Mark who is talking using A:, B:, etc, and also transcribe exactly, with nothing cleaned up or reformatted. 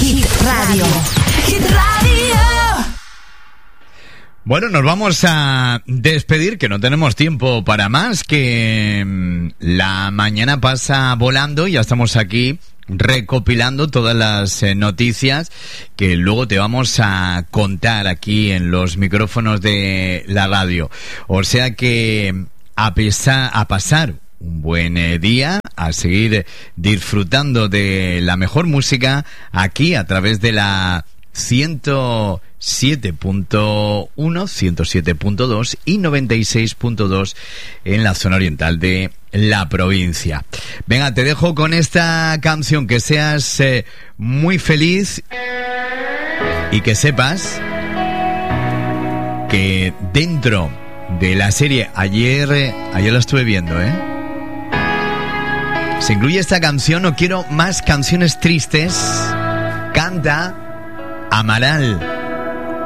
A: Hit Radio. Hit Radio.
B: Bueno, nos vamos a despedir, que no tenemos tiempo para más, que la mañana pasa volando y ya estamos aquí recopilando todas las eh, noticias que luego te vamos a contar aquí en los micrófonos de la radio. O sea que a, pesar, a pasar un buen eh, día, a seguir disfrutando de la mejor música aquí a través de la ciento siete punto uno, ciento siete punto dos y noventa y seis punto dos en la zona oriental de la provincia. Venga, te dejo con esta canción, que seas eh, muy feliz y que sepas que dentro de la serie, ayer, eh, ayer la estuve viendo, ¿eh? Se incluye esta canción, No quiero más canciones tristes, canta Amaral.